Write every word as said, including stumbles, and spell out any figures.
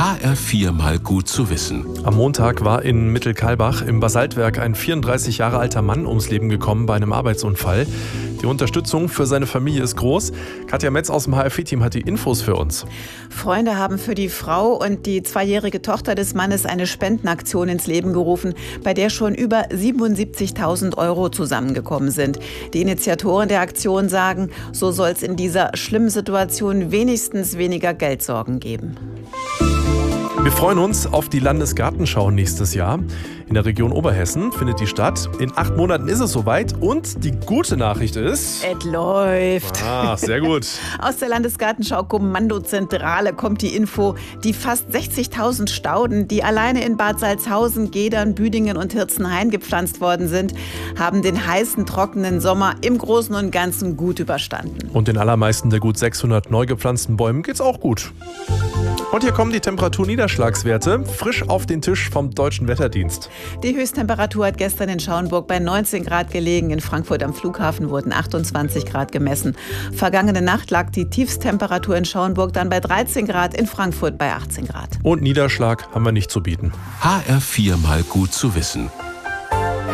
H R vier mal gut zu wissen. Am Montag war in Mittelkalbach im Basaltwerk ein vierunddreißig Jahre alter Mann ums Leben gekommen bei einem Arbeitsunfall. Die Unterstützung für seine Familie ist groß. Katja Metz aus dem H R vier-Team hat die Infos für uns. Freunde haben für die Frau und die zweijährige Tochter des Mannes eine Spendenaktion ins Leben gerufen, bei der schon über siebenundsiebzigtausend Euro zusammengekommen sind. Die Initiatoren der Aktion sagen, so soll es in dieser schlimmen Situation wenigstens weniger Geldsorgen geben. Wir freuen uns auf die Landesgartenschau nächstes Jahr. In der Region Oberhessen findet die statt. In acht Monaten ist es soweit. Und die gute Nachricht ist... Es läuft. Ah, sehr gut. Aus der Landesgartenschau Kommandozentrale kommt die Info, die fast sechzigtausend Stauden, die alleine in Bad Salzhausen, Gedern, Büdingen und Hirzenhain gepflanzt worden sind, haben den heißen, trockenen Sommer im Großen und Ganzen gut überstanden. Und den allermeisten der gut sechshundert neu gepflanzten Bäumen geht's auch gut. Und hier kommen die Temperaturniederschlagswerte frisch auf den Tisch vom Deutschen Wetterdienst. Die Höchsttemperatur hat gestern in Schauenburg bei neunzehn Grad gelegen. In Frankfurt am Flughafen wurden achtundzwanzig Grad gemessen. Vergangene Nacht lag die Tiefsttemperatur in Schauenburg dann bei dreizehn Grad, in Frankfurt bei achtzehn Grad. Und Niederschlag haben wir nicht zu bieten. H R vier mal gut zu wissen.